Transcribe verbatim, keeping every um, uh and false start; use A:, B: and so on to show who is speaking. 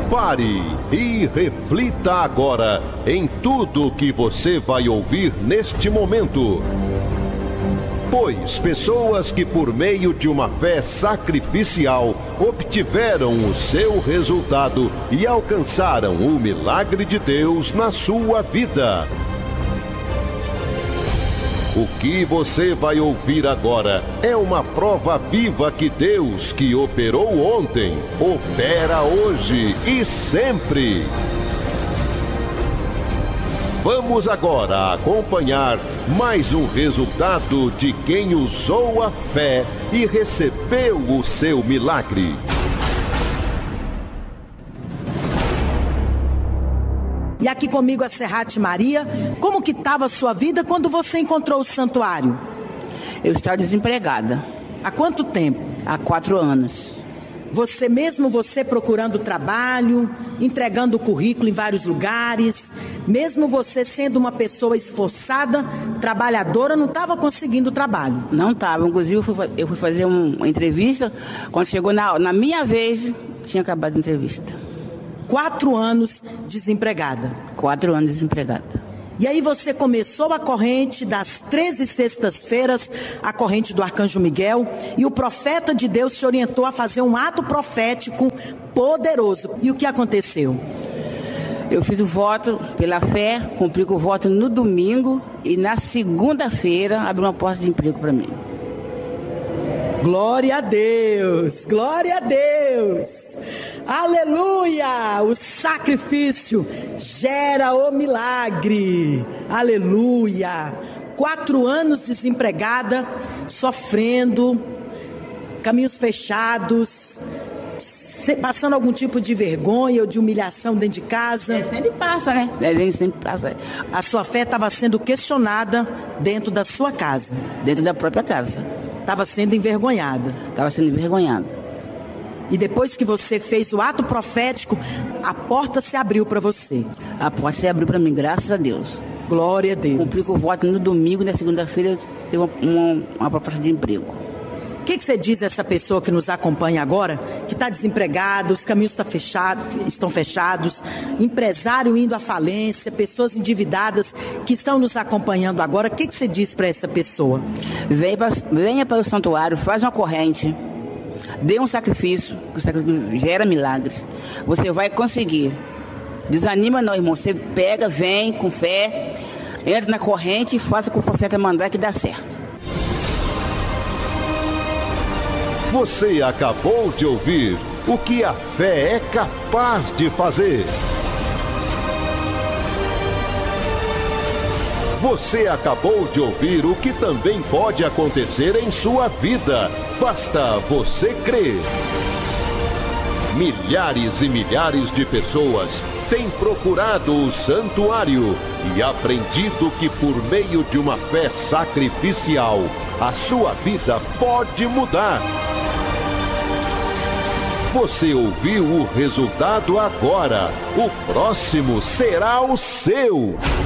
A: Pare e reflita agora em tudo que você vai ouvir neste momento. Pois pessoas que por meio de uma fé sacrificial obtiveram o seu resultado e alcançaram o milagre de Deus na sua vida. O que você vai ouvir agora é uma prova viva que Deus, que operou ontem, opera hoje e sempre. Vamos agora acompanhar mais um resultado de quem usou a fé e recebeu o seu milagre.
B: E aqui comigo a Serrate Maria. Como que estava a sua vida quando você encontrou o santuário?
C: Eu estava desempregada.
B: Há quanto tempo?
C: Há quatro anos.
B: Você mesmo, você procurando trabalho, entregando o currículo em vários lugares, mesmo você sendo uma pessoa esforçada, trabalhadora, não estava conseguindo trabalho?
C: Não estava. Inclusive, eu fui, eu fui fazer uma entrevista. Quando chegou na, na minha vez, tinha acabado a entrevista.
B: Quatro anos desempregada.
C: Quatro anos desempregada.
B: E aí você começou a corrente das treze sextas-feiras, a corrente do Arcanjo Miguel, e o profeta de Deus te orientou a fazer um ato profético poderoso. E o que aconteceu?
C: Eu fiz o voto pela fé, cumpri com o voto no domingo, e na segunda-feira abriu uma porta de emprego para mim.
B: Glória a Deus, glória a Deus, aleluia, o sacrifício gera o milagre, aleluia. Quatro anos desempregada, sofrendo, caminhos fechados, passando algum tipo de vergonha ou de humilhação dentro de casa.
C: É, sempre passa, né? A gente sempre passa.
B: A sua fé estava sendo questionada dentro da sua casa.
C: Dentro da própria casa.
B: Estava sendo envergonhada.
C: Estava sendo envergonhada.
B: E depois que você fez o ato profético, a porta se abriu para você.
C: A porta se abriu para mim, graças a Deus.
B: Glória a Deus.
C: Cumpri com o voto no domingo e na segunda-feira eu tive uma, uma, uma proposta de emprego.
B: O que, que você diz a essa pessoa que nos acompanha agora, que está desempregada, os caminhos tá fechado, estão fechados, empresário indo à falência, pessoas endividadas que estão nos acompanhando agora, o que, que você diz para essa pessoa?
C: Venha para, venha para o santuário, faz uma corrente, dê um sacrifício, que o sacrifício gera milagres. Você vai conseguir. Desanima não, irmão, você pega, vem com fé, entra na corrente e faça o que o profeta mandar que dá certo.
A: Você acabou de ouvir o que a fé é capaz de fazer. Você acabou de ouvir o que também pode acontecer em sua vida. Basta você crer. Milhares e milhares de pessoas têm procurado o santuário e aprendido que por meio de uma fé sacrificial, a sua vida pode mudar. Você ouviu o resultado agora. O próximo será o seu.